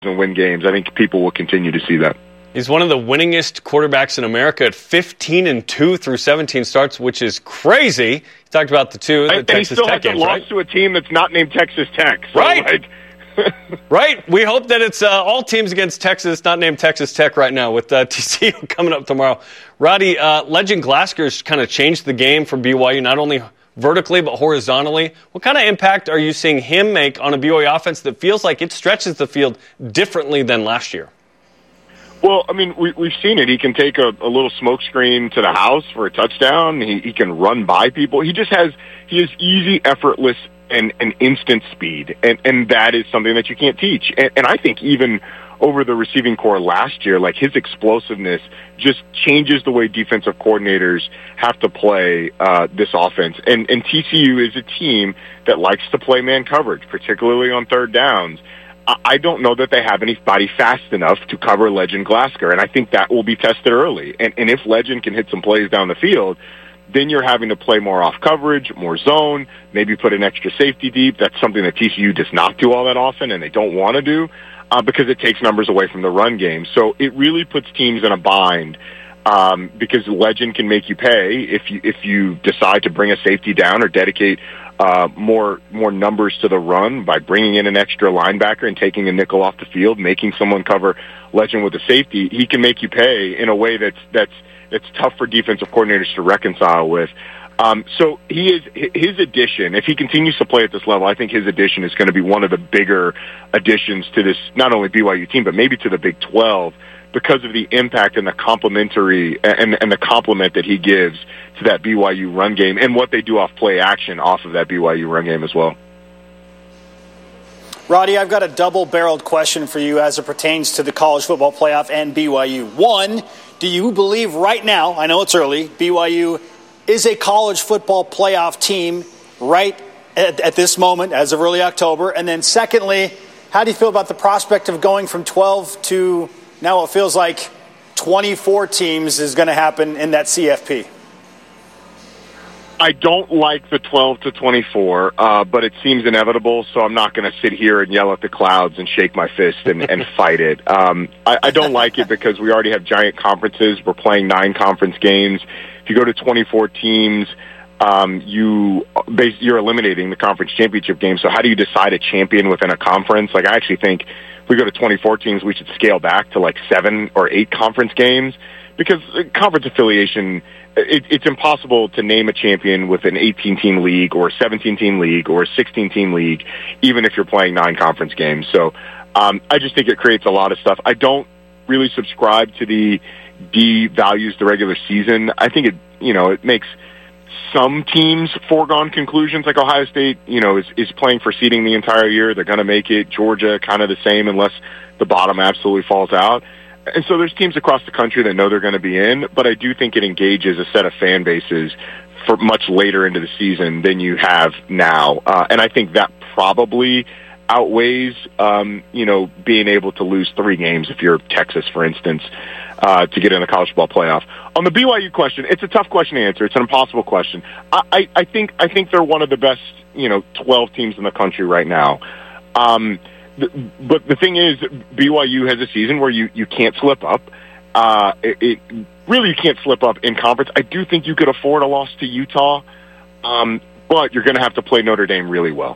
and win games. I think people will continue to see that. He's one of the winningest quarterbacks in America at 15-2 through 17 starts, which is crazy. He talked about the Texas Tech games, lost to a team that's not named Texas Tech. So right. Right. We hope that it's all teams against Texas, not named Texas Tech right now, with TCU coming up tomorrow. Roddy, Legend Glasker's kind of changed the game for BYU, not only vertically but horizontally. What kind of impact are you seeing him make on a BYU offense that feels like it stretches the field differently than last year? Well, I mean, we've seen it. He can take a little smoke screen to the house for a touchdown. He can run by people. He has easy, effortless, and instant speed, and that is something that you can't teach. And I think even over the receiving core last year, like his explosiveness just changes the way defensive coordinators have to play this offense. And TCU is a team that likes to play man coverage, particularly on third downs. I don't know that they have anybody fast enough to cover Legend Glasker, and I think that will be tested early. And if Legend can hit some plays down the field, then you're having to play more off coverage, more zone, maybe put an extra safety deep. That's something that TCU does not do all that often, and they don't want to do because it takes numbers away from the run game. So it really puts teams in a bind because Legend can make you pay if you decide to bring a safety down or dedicate more numbers to the run by bringing in an extra linebacker and taking a nickel off the field, making someone cover Legend with a safety. He can make you pay in a way that's tough for defensive coordinators to reconcile with. So his addition, if he continues to play at this level, I think his addition is going to be one of the bigger additions to this, not only BYU team, but maybe to the Big 12 because of the impact and the complementary and the complement that he gives to that BYU run game and what they do off play action off of that BYU run game as well. Roddy, I've got a double-barreled question for you as it pertains to the college football playoff and BYU. One, do you believe right now, I know it's early, BYU is a college football playoff team right at this moment as of early October? And then secondly, how do you feel about the prospect of going from 12 to now it feels like 24 teams is going to happen in that CFP? I don't like the 12 to 24, but it seems inevitable, so I'm not going to sit here and yell at the clouds and shake my fist and fight it. I don't like it because we already have giant conferences. We're playing 9 conference games. If you go to 24 teams, you're eliminating the conference championship game. So how do you decide a champion within a conference? Like, I actually think if we go to 24 teams, we should scale back to like 7 or 8 conference games because conference affiliation, it's impossible to name a champion with an 18-team league or a 17-team league or a 16-team league, even if you're playing 9 conference games. So I just think it creates a lot of stuff. I don't really subscribe to the devalues the regular season. I think it makes some teams foregone conclusions, like Ohio State, is playing for seeding the entire year. They're going to make it. Georgia, kind of the same, unless the bottom absolutely falls out. And so there's teams across the country that know they're going to be in, but I do think it engages a set of fan bases for much later into the season than you have now. And I think that probably outweighs, being able to lose 3 games if you're Texas, for instance, to get in the college football playoff. On the BYU question, it's a tough question to answer. It's an impossible question. I think they're one of the best, 12 teams in the country right now. But the thing is, BYU has a season where you can't slip up. Really, you can't slip up in conference. I do think you could afford a loss to Utah, but you're going to have to play Notre Dame really well.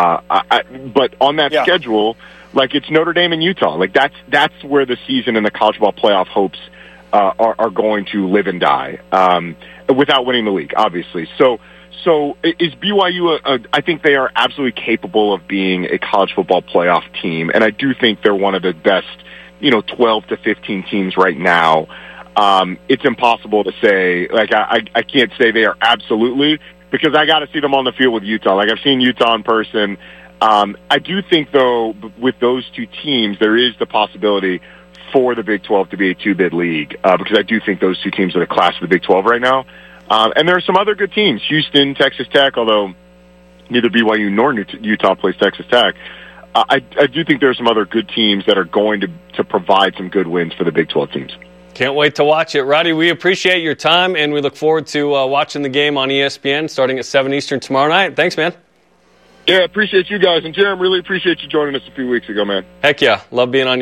But on that schedule, like, it's Notre Dame and Utah. Like, that's where the season and the college football playoff hopes are going to live and die without winning the league, obviously. So is BYU I think they are absolutely capable of being a college football playoff team, and I do think they're one of the best, 12 to 15 teams right now. It's impossible to say, like, I can't say they are absolutely, because I got to see them on the field with Utah. Like, I've seen Utah in person. I do think, though, with those 2 teams, there is the possibility for the Big 12 to be a 2-bid league, because I do think those 2 teams are the class of the Big 12 right now. And there are some other good teams, Houston, Texas Tech, although neither BYU nor Utah plays Texas Tech. I do think there are some other good teams that are going to provide some good wins for the Big 12 teams. Can't wait to watch it. Roddy, we appreciate your time, and we look forward to watching the game on ESPN starting at 7 Eastern tomorrow night. Thanks, man. Yeah, appreciate you guys. And, Jerem, really appreciate you joining us a few weeks ago, man. Heck yeah. Love being on